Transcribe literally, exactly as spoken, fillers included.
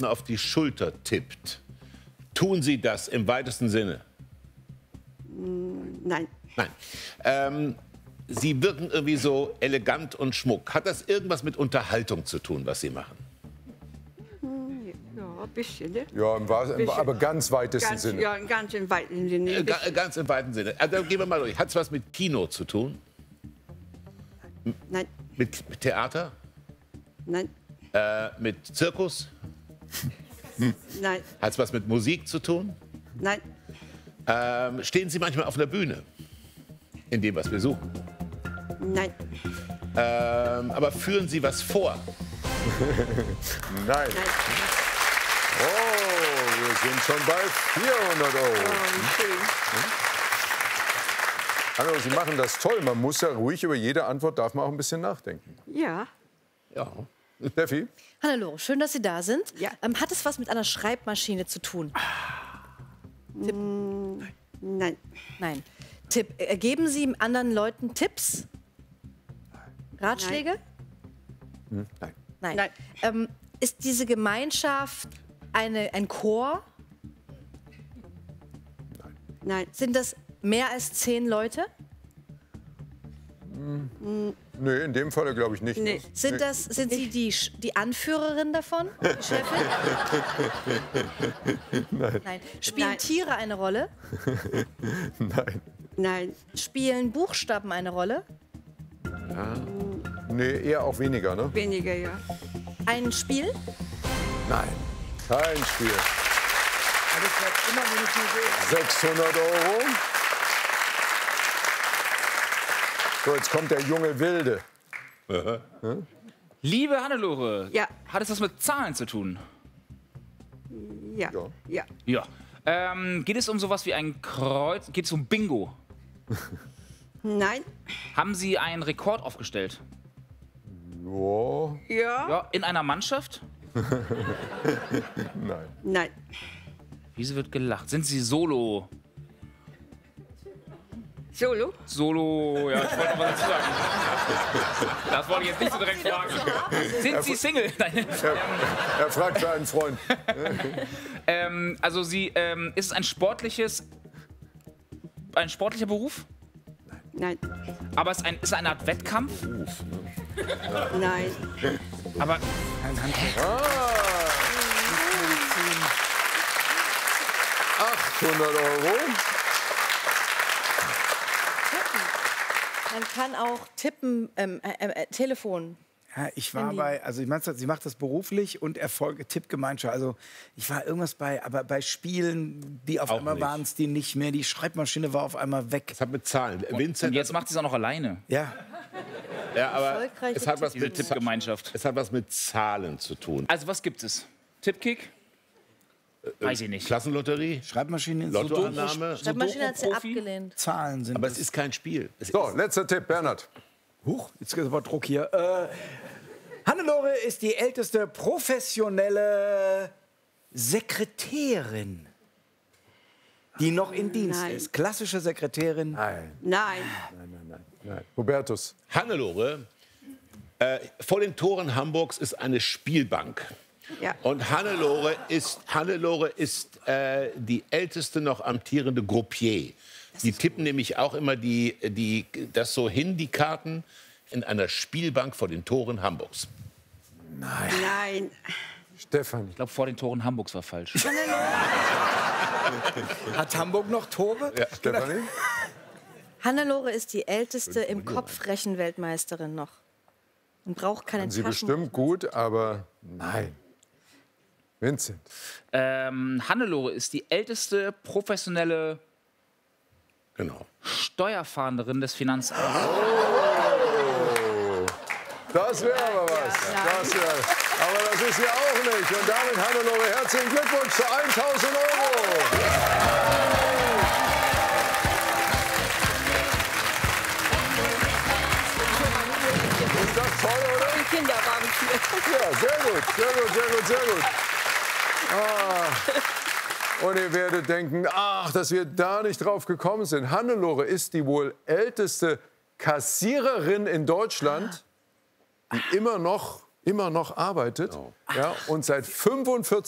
jemanden auf die Schulter tippt, tun Sie das im weitesten Sinne? Nein. Nein. Ähm, Sie wirken irgendwie so elegant und schmuck. Hat das irgendwas mit Unterhaltung zu tun, was Sie machen? Ja, ein bisschen. Ne? Ja, im, Wa- im, aber ganz weitesten Ganz, Sinne. ja, ganz im weiten Sinne. Äh, ga, ganz im weiten Sinne. Also, gehen wir mal durch. Hat es was mit Kino zu tun? Nein, Mit, mit Theater? nein, Äh, mit Zirkus? nein, Hat es was mit Musik zu tun? nein, Ähm, stehen Sie manchmal auf einer Bühne? In dem, was wir suchen. nein, Ähm, aber führen Sie was vor? Nein. nein. Oh, wir sind schon bei vierhundert Euro. Oh, schön. Hallo, Sie machen das toll. Man muss ja ruhig über jede Antwort, darf man auch ein bisschen nachdenken. Ja, Ja. Steffi? Hannelore, schön, dass Sie da sind. Ja. Ähm, hat es was mit einer Schreibmaschine zu tun? Tipp. nein, Nein. Tipp. Äh, geben Sie anderen Leuten Tipps? Ratschläge? Nein. Nein. Nein. Ähm, ist diese Gemeinschaft eine, ein Chor? nein, Sind das mehr als zehn Leute? Nee, in dem Fall glaube ich nicht. Nee. Sind, das, sind Sie die, Sch- die Anführerin davon? Die Chefin? Nein. Nein. Spielen Nein. Tiere eine Rolle? Nein. nein, Spielen Buchstaben eine Rolle? Nee, eher auch weniger, ne? weniger, ja. Ein Spiel? Nein. Kein Spiel. sechshundert Euro. So, jetzt kommt der junge Wilde. Liebe Hannelore, Ja. hat es was mit Zahlen zu tun? Ja, Ja. ja, Ja. Ähm, geht es um sowas wie ein Kreuz? Geht es um Bingo? nein, Haben Sie einen Rekord aufgestellt? Ja, ja, Ja, in einer Mannschaft? nein. nein, Wieso wird gelacht? Sind Sie Solo? Solo, Solo, ja, ich wollte noch was dazu sagen. Das wollte ich jetzt nicht so direkt fragen. Sind Sie Single? Nein. Er fragt für einen Freund. Ähm, also Sie, ähm, ist es ein sportliches, ein sportlicher Beruf? nein, Aber es ist, ein, ist es eine Art Wettkampf? nein, Aber achthundert Euro. Man kann auch tippen, ähm, äh, äh, Telefon. Ja, ich war Handy. bei, also ich meine, sie macht das beruflich und Erfolge, Tippgemeinschaft. Also ich war irgendwas bei, aber bei Spielen, die auf Auch einmal nicht. waren es die nicht mehr. Die Schreibmaschine war auf einmal weg. Das hat mit Zahlen. und Vincent, jetzt macht sie es auch noch alleine. Ja, ja, aber Erfolgreiche es hat, was Diese mit, Za- Tippgemeinschaft. es hat was mit Zahlen zu tun. Also was gibt es? Tippkick? Weiß ich nicht. Klassenlotterie, Schreibmaschine, Lottoannahme. Schreibmaschine hat sie Sudoku-Profi? abgelehnt. Zahlen sind Aber das. es ist kein Spiel. Es So, ist, letzter Tipp, Bernhard. Huch, jetzt ist aber Druck hier. Äh, Hannelore ist die älteste professionelle Sekretärin, die noch in Dienst Nein. ist. Klassische Sekretärin. Nein, nein, nein, nein, nein. Hubertus. Hannelore, äh, vor den Toren Hamburgs ist eine Spielbank. ja, Und Hannelore ist, Hannelore ist äh, die älteste noch amtierende Groupier. Die tippen nämlich auch immer die, die, das so hin, die Karten, in einer Spielbank vor den Toren Hamburgs. nein, Stefan. Ich glaube, vor den Toren Hamburgs war falsch. Hat Hamburg noch Tore? Ja, Stefanie? Hannelore ist die älteste im Kopfrechenweltmeisterin noch. Und braucht keine Sie Taschen. bestimmt gut, aber nein. Vincent. Ähm, Hannelore ist die älteste professionelle Genau. Steuerfahnderin des Finanzamts. Das wäre aber was. Das wär, aber das ist ja auch nicht. Und damit, Hannelore, herzlichen Glückwunsch zu tausend Euro. Ist das toll, oder? Kinderabenteuer. Ja, sehr gut, sehr gut, sehr gut, sehr gut. Ah. Und ihr werdet denken, ach, dass wir da nicht drauf gekommen sind. Hannelore ist die wohl älteste Kassiererin in Deutschland, die immer noch, immer noch arbeitet. Ja, und seit fünfundvierzig